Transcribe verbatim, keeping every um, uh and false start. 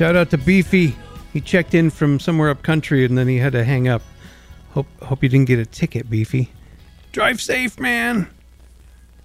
Shout out to Beefy. He checked in from somewhere up country and then he had to hang up. Hope hope you didn't get a ticket, Beefy. Drive safe, man.